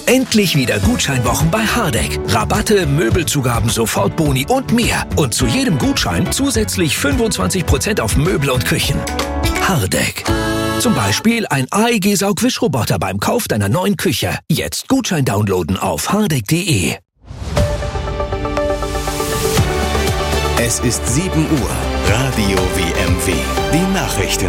Endlich wieder Gutscheinwochen bei Hardegg. Rabatte, Möbelzugaben, Sofortboni und mehr. Und zu jedem Gutschein zusätzlich 25% auf Möbel und Küchen. Hardegg. Zum Beispiel ein AEG-Saugwischroboter beim Kauf deiner neuen Küche. Jetzt Gutschein downloaden auf hardegg.de. Es ist 7 Uhr. Radio WMW. Die Nachrichten.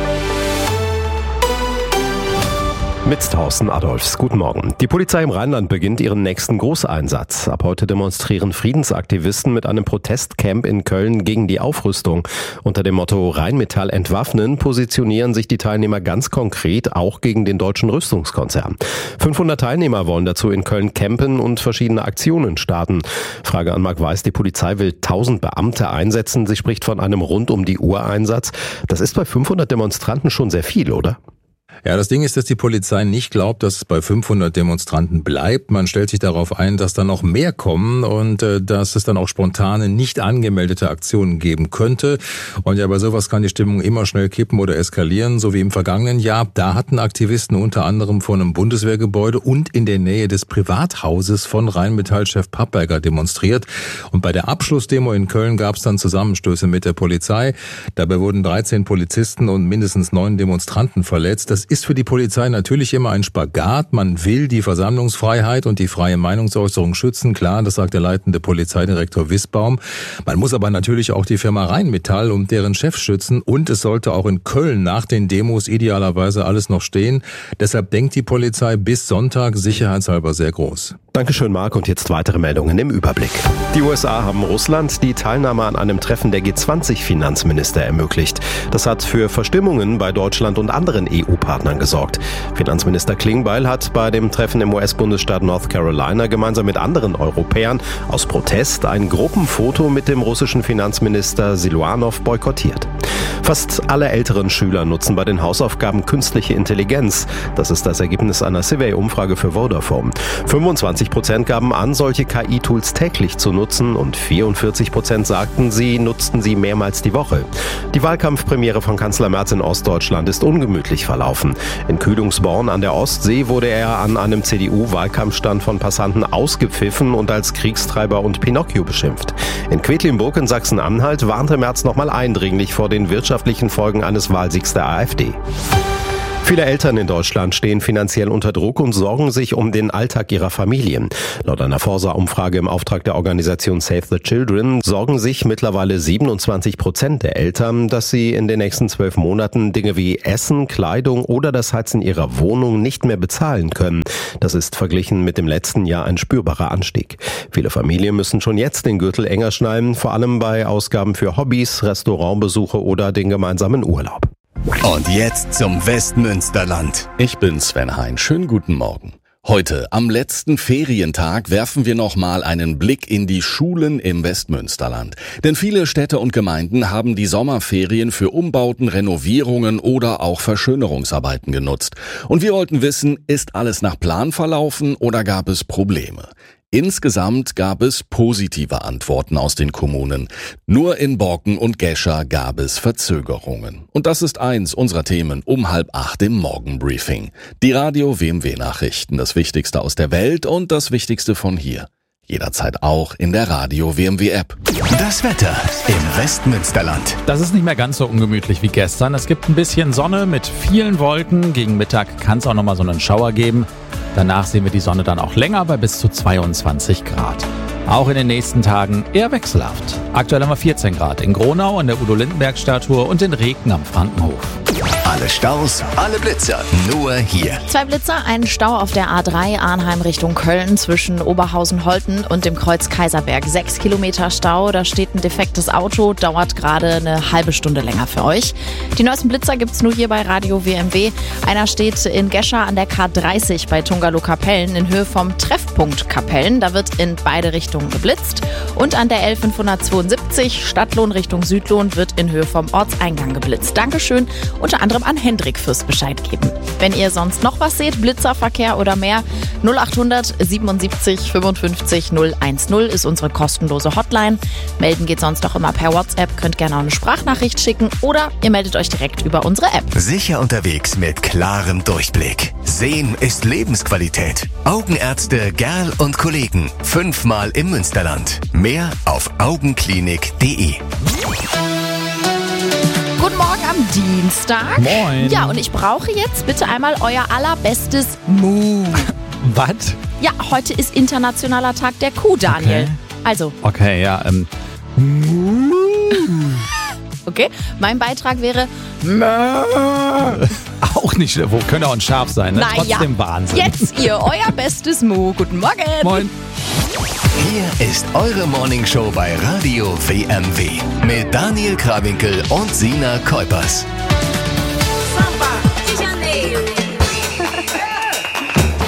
Mit Thorsten Adolfs. Guten Morgen. Die Polizei im Rheinland beginnt ihren nächsten Großeinsatz. Ab heute demonstrieren Friedensaktivisten mit einem Protestcamp in Köln gegen die Aufrüstung. Unter dem Motto Rheinmetall entwaffnen positionieren sich die Teilnehmer ganz konkret auch gegen den deutschen Rüstungskonzern. 500 Teilnehmer wollen dazu in Köln campen und verschiedene Aktionen starten. Frage an Marc Weiß, die Polizei will 1000 Beamte einsetzen. Sie spricht von einem Rund-um-die-Uhr-Einsatz. Das ist bei 500 Demonstranten schon sehr viel, oder? Ja, das Ding ist, dass die Polizei nicht glaubt, dass es bei 500 Demonstranten bleibt. Man stellt sich darauf ein, dass da noch mehr kommen und dass es dann auch spontane, nicht angemeldete Aktionen geben könnte. Und ja, bei sowas kann die Stimmung immer schnell kippen oder eskalieren, so wie im vergangenen Jahr. Da hatten Aktivisten unter anderem vor einem Bundeswehrgebäude und in der Nähe des Privathauses von Rheinmetall-Chef Papperger demonstriert. Und bei der Abschlussdemo in Köln gab es dann Zusammenstöße mit der Polizei. Dabei wurden 13 Polizisten und mindestens 9 Demonstranten verletzt. Das ist für die Polizei natürlich immer ein Spagat. Man will die Versammlungsfreiheit und die freie Meinungsäußerung schützen. Klar, das sagt der leitende Polizeidirektor Wissbaum. Man muss aber natürlich auch die Firma Rheinmetall und deren Chef schützen. Und es sollte auch in Köln nach den Demos idealerweise alles noch stehen. Deshalb denkt die Polizei bis Sonntag sicherheitshalber sehr groß. Dankeschön, Marc. Und jetzt weitere Meldungen im Überblick. Die USA haben Russland die Teilnahme an einem Treffen der G20-Finanzminister ermöglicht. Das hat für Verstimmungen bei Deutschland und anderen EU-Partnern gesorgt. Finanzminister Klingbeil hat bei dem Treffen im US-Bundesstaat North Carolina gemeinsam mit anderen Europäern aus Protest ein Gruppenfoto mit dem russischen Finanzminister Siluanow boykottiert. Fast alle älteren Schüler nutzen bei den Hausaufgaben künstliche Intelligenz. Das ist das Ergebnis einer Survey-Umfrage für Vodafone. 25% gaben an, solche KI-Tools täglich zu nutzen und 44% sagten, sie nutzten sie mehrmals die Woche. Die Wahlkampfpremiere von Kanzler Merz in Ostdeutschland ist ungemütlich verlaufen. In Kühlungsborn an der Ostsee wurde er an einem CDU-Wahlkampfstand von Passanten ausgepfiffen und als Kriegstreiber und Pinocchio beschimpft. In Quedlinburg in Sachsen-Anhalt warnte Merz nochmal eindringlich vor den wirtschaftlichen Folgen eines Wahlsiegs der AfD. Viele Eltern in Deutschland stehen finanziell unter Druck und sorgen sich um den Alltag ihrer Familien. Laut einer Forsa-Umfrage im Auftrag der Organisation Save the Children sorgen sich mittlerweile 27% der Eltern, dass sie in den nächsten 12 Monaten Dinge wie Essen, Kleidung oder das Heizen ihrer Wohnung nicht mehr bezahlen können. Das ist verglichen mit dem letzten Jahr ein spürbarer Anstieg. Viele Familien müssen schon jetzt den Gürtel enger schnallen, vor allem bei Ausgaben für Hobbys, Restaurantbesuche oder den gemeinsamen Urlaub. Und jetzt zum Westmünsterland. Ich bin Sven Hein. Schönen guten Morgen. Heute, am letzten Ferientag, werfen wir nochmal einen Blick in die Schulen im Westmünsterland. Denn viele Städte und Gemeinden haben die Sommerferien für Umbauten, Renovierungen oder auch Verschönerungsarbeiten genutzt. Und wir wollten wissen, ist alles nach Plan verlaufen oder gab es Probleme? Insgesamt gab es positive Antworten aus den Kommunen. Nur in Borken und Gescher gab es Verzögerungen. Und das ist eins unserer Themen um 7:30 im Morgenbriefing. Die Radio WMW Nachrichten, das Wichtigste aus der Welt und das Wichtigste von hier. Jederzeit auch in der Radio WMW App. Das Wetter im Westmünsterland. Das ist nicht mehr ganz so ungemütlich wie gestern. Es gibt ein bisschen Sonne mit vielen Wolken. Gegen Mittag kann es auch nochmal so einen Schauer geben. Danach sehen wir die Sonne dann auch länger bei bis zu 22 Grad. Auch in den nächsten Tagen eher wechselhaft. Aktuell haben wir 14 Grad in Gronau an der Udo-Lindenberg-Statue und in Reken am Frankenhof. Alle Staus, alle Blitzer, nur hier. 2 Blitzer, einen Stau auf der A3 Arnheim Richtung Köln zwischen Oberhausen-Holten und dem Kreuz Kaiserberg. 6 Kilometer Stau, da steht ein defektes Auto, dauert gerade eine halbe Stunde länger für euch. Die neuesten Blitzer gibt's nur hier bei Radio WMW. Einer steht in Gescher an der K30 bei Tungalow-Kapellen in Höhe vom Treffpunkt Kapellen. Da wird in beide Richtungen geblitzt. Und an der L572 Stadtlohn Richtung Südlohn wird in Höhe vom Ortseingang geblitzt. Dankeschön, unter anderem an Hendrik fürs Bescheid geben. Wenn ihr sonst noch was seht, Blitzerverkehr oder mehr, 0800 77 55 010 ist unsere kostenlose Hotline. Melden geht sonst auch immer per WhatsApp, könnt gerne auch eine Sprachnachricht schicken oder ihr meldet euch direkt über unsere App. Sicher unterwegs mit klarem Durchblick. Sehen ist Lebensqualität. Augenärzte Gerl und Kollegen. 5-mal im Münsterland. Mehr auf augenklinik.de. Guten Morgen am Dienstag. Moin. Ja, und ich brauche jetzt bitte einmal euer allerbestes Move. Was? Ja, heute ist internationaler Tag der Kuh, Daniel. Okay. Also, Okay, ja. okay, mein Beitrag wäre Auch nicht, wo könnte auch ein Schaf sein, ne? Naja, Trotzdem Wahnsinn. jetzt ihr, euer bestes Move. Guten Morgen. Moin. Hier ist eure Morningshow bei Radio WMW mit Daniel Krawinkel und Sina Kuipers.